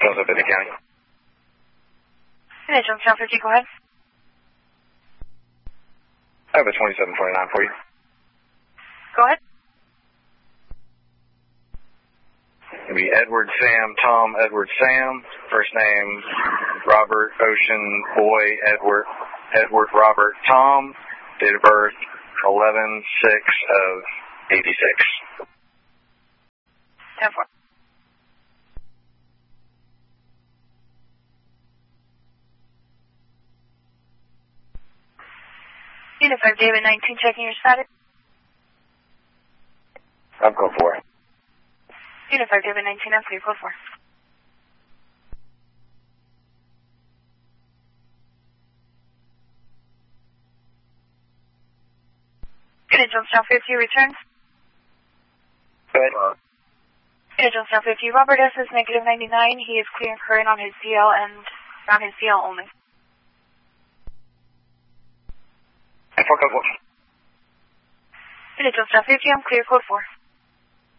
Joseph, Benton County. Hey, Jonestown 50, go ahead. I have a 2729 for you. Go ahead. It'll be Edward Sam Tom Edward Sam. First name Robert Ocean Boy Edward Robert Tom. Date of birth 11/6/86. 10-4. Unit 5 David 19 checking your status. I'm code 4. Unit 5 David 19 I'm clear, code 4. Unit Jonestown 50 returns. Go ahead. Unit Jonestown 50 Robert S is negative 99. He is clear and current on his DL and on his DL only. And for code 4. Unit Jonestown 50 I'm clear, code 4.